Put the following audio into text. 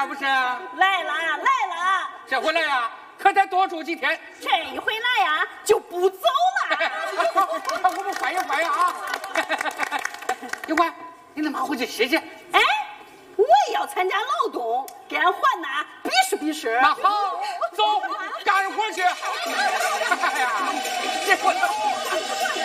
不是？ 来了。 这回来呀，可得多住几天。 这一回来呀，就不走了。 我们换一换呀啊！有关，你他妈回去歇歇。 哎，我也要参加劳动，给俺环呐比试。 那好，走，干活去。哎呀，结果。